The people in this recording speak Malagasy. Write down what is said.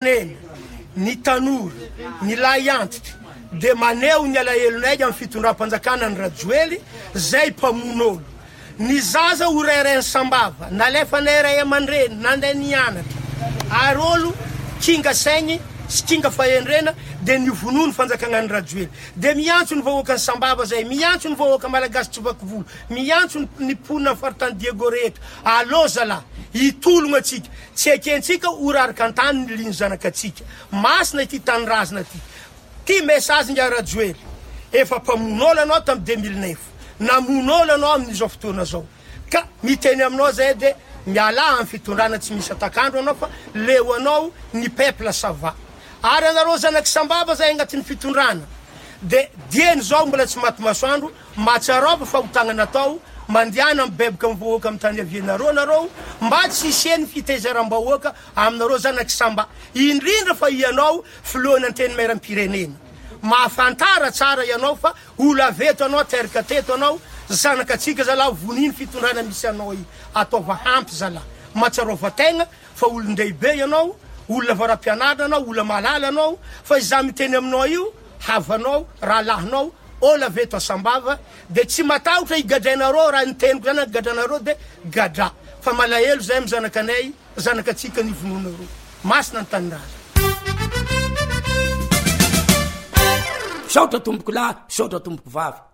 firenena, ny tanora, ny lahy antitra, de maneho ny alahelonay amin'ny fitondram-panjakana ny Rajoely, zay mpamon'olo. Ny zaza ho rairay sambava, nalefa nay ray aman-dreny, nanday nianatra. Ary olo kinga saigny, sy kinga fahendrena, de ny vonono fanjakana ny Rajoely. De miantso ny vahoaka ny sambava zay, miantso ny vahoaka malagasy Tsivakivolo, miantso ny ponina faritany Diego rehetra. Allo zala, hitologna atsika, tsy ekentsika oraraka antany ny liny zanakatsika. Masina ity tany razana ty. Ty message nga Rajoely, efa mpamon'olo anao tam 2009, namon'olo anao amin'izao fotoana zao. Ka miteny aminao zay de miala amin'ny fitondrana tsy misy atakandro anao fa leo anao ny peuple sava. Ary anareo zanaky sambava zay agnatin'ny fitondrana. De dieny zao mbola tsy maty masoandro, matsarova fahotagna natao, mandiana mibebaka mivoaka amin'ny tany avianareo nareo, mba tsy hisiany fitaizaram-bahoaka aminareo zanaky samba. Indrindra fa ianao filoana anteny mairaam-pirenena. Mahafantara tsara ianao fa ola veto anao, teraka teto anao, zanakatsika zala voniny fitondrana misy anao i. Ataova hampy zala. Matsarova tegna fa olon-dehibe ianao, olona varam-pianarana anao, olona malala anao, fa iza miteny aminao io, havanao, rahalahinao, ola veto asambava, de tsy matahotra igadrainareo raha niteniko zany gadranareo de gadra. Fa malahelo zay amin'ny zanakanay, zanakatsika ny vononareo. Masina ny taniraza. Saotra tomboko lahy, saotra tomboko vavy.